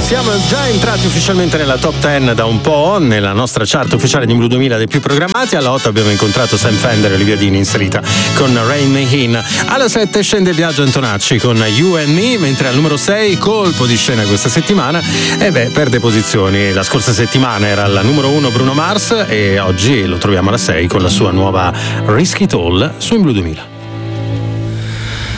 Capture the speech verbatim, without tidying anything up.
Siamo già entrati ufficialmente nella top dieci da un po', nella nostra chart ufficiale di Blu duemila dei più programmati. Alla otto abbiamo incontrato Sam Fender e Olivia Dean inserita con Rain Me In. Alla sette scende Biagio Antonacci con You and Me, mentre al numero sei, colpo di scena questa settimana, e beh, perde posizioni. La scorsa settimana era al numero uno Bruno Mars e oggi lo troviamo alla sei con la sua nuova Risk It All su In Blu duemila.